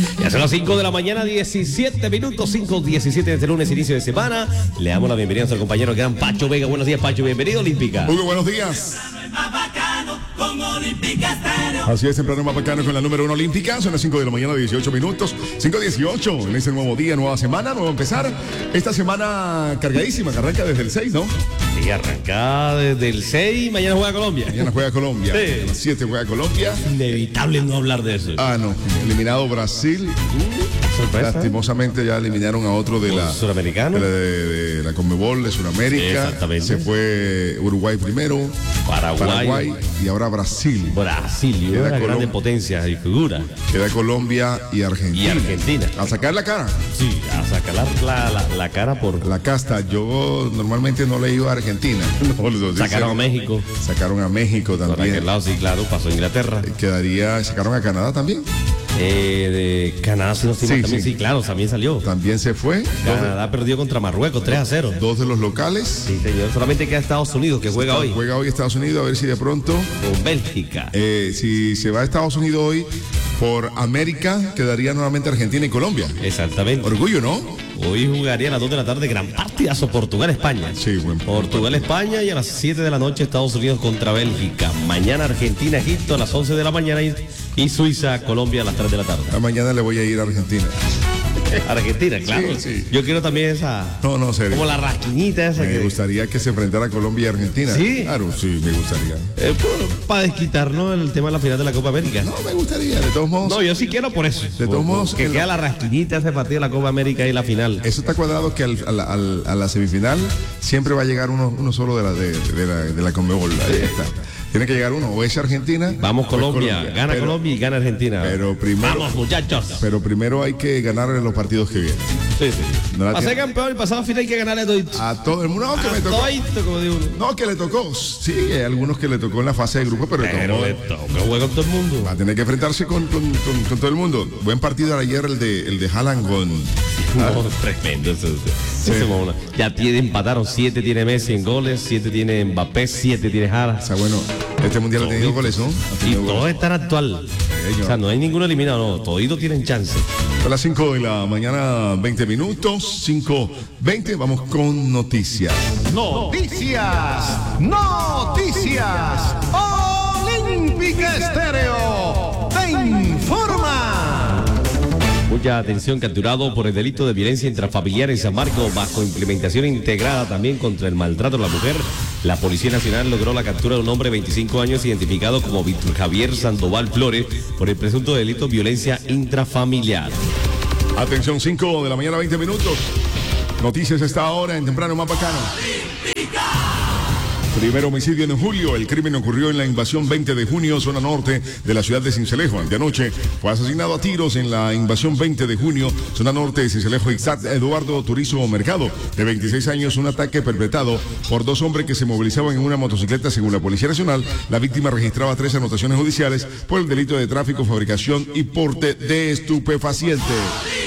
Ya son las 5 de la mañana, 17 minutos, 5:17 de este lunes, inicio de semana. Le damos la bienvenida a nuestro compañero gran Pacho Vega. Buenos días, Pacho, bienvenido, Olímpica. Muy buenos días. Así es, temprano más bacano con la número 1 Olímpica. Son las 5 de la mañana, 18 minutos. 5:18 en este nuevo día, nueva semana, nuevo empezar. Esta semana cargadísima, que arranca desde el 6, ¿no? Sí, arranca desde el 6, mañana juega Colombia. Mañana juega Colombia. Sí. A las 7 juega Colombia. Inevitable no hablar de eso. No. Eliminado Brasil. Sorpresa. Lastimosamente ya eliminaron a otro de la Suramericano. de la Conmebol de Sudamérica. Exactamente. Se fue Uruguay primero, Paraguay y ahora Brasil. Brasil, y Queda una grande Colom- potencia y figura. Queda Colombia y Argentina. Y Argentina. A sacar la cara. Sí, a sacar la cara por... La casta. Yo normalmente no le iba a Argentina. No, Sacaron a México. Sacaron a México Por también. aquel lado, sí, claro, pasó a Inglaterra. Sacaron a Canadá también. De Canadá, si no estoy mal, Sí, también, sí. sí, claro, también salió. También se fue. Canadá perdió contra Marruecos 3-0. Dos de los locales. Sí, señor. Solamente queda Estados Unidos, que juega hoy Juega hoy Estados Unidos, a ver si de pronto, con Bélgica. si se va a Estados Unidos hoy, por América quedaría nuevamente Argentina y Colombia. Exactamente. Orgullo, ¿no? Hoy jugaría a las 2 de la tarde, gran partidazo, Portugal-España. Sí, buen Portugal-España, y a las 7 de la noche Estados Unidos contra Bélgica. Mañana Argentina-Egipto a las 11 de la mañana y Suiza-Colombia a las 3 de la tarde. Mañana le voy a ir a Argentina. Argentina, claro. Sí. Yo quiero también esa... No, serio. Como la rasquiñita esa Me que... gustaría que se enfrentara Colombia y Argentina. ¿Sí? Claro, sí, me gustaría. Para desquitarnos el tema de la final de la Copa América. No, me gustaría, de todos modos. No, yo sí quiero por eso. De todos modos, que queda la rasquinita ese partido de la Copa América y la final. Eso está cuadrado que a la semifinal siempre va a llegar uno solo de la Conmebol. Ahí está. Tiene que llegar uno, o es Argentina. Vamos o es Colombia, gana Pero- Colombia y gana Argentina. pero primero- Vamos, muchachos. Pero primero hay que ganar en los partidos que vienen. Sí, sí. No la Para ser tiene- campeón, el pasado final hay que ganarle todito. A todo el mundo. No, que me tocó. Todito, como digo uno. No, que le tocó. Sí, hay algunos que le tocó en la fase de grupo, pero de todos Pero modos, le toca jugar con todo el mundo. va a tener que enfrentarse con todo el mundo. Buen partido ayer el de Haaland con... No, tremendo. Ese mono. Ya empataron 7 tiene Messi en goles, 7 tiene Mbappé, 7 tiene Haaland. O sea, bueno, este mundial ha tenido goles, ¿no? Ha Y tenido todos goles. están actual. O sea, no hay ninguno eliminado, no. Toditos tienen chance. A las 5 de la mañana, 20 minutos, 5:20, vamos con noticias. Noticias, noticias. Olímpica Estéreo te informa. Mucha atención, capturado por el delito de violencia intrafamiliar en San Marcos bajo implementación integrada también contra el maltrato a la mujer. La Policía Nacional logró la captura de un hombre de 25 años identificado como Víctor Javier Sandoval Flores por el presunto delito de violencia intrafamiliar. Atención, 5 de la mañana, 20 minutos. Noticias a esta hora en Temprano Más Bacano. Primer homicidio en julio. El crimen ocurrió en la invasión 20 de junio, zona norte de la ciudad de Sincelejo. Anteanoche fue asesinado a tiros en la invasión 20 de junio, zona norte de Sincelejo, Ixat Eduardo Turizo Mercado, de 26 años, un ataque perpetrado por 2 hombres que se movilizaban en una motocicleta. Según la Policía Nacional, la víctima registraba 3 anotaciones judiciales por el delito de tráfico, fabricación y porte de estupefacientes.